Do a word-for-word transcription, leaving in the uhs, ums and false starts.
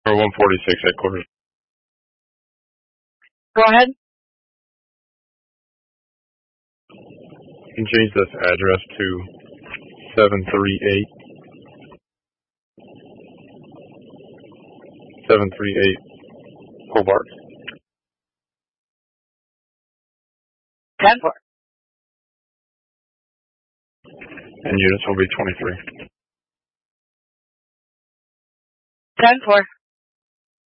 Or one forty-six headquarters. Go ahead. You can change this address to seven three eight seven three eight Hobart. ten four. And units will be twenty-three. ten four.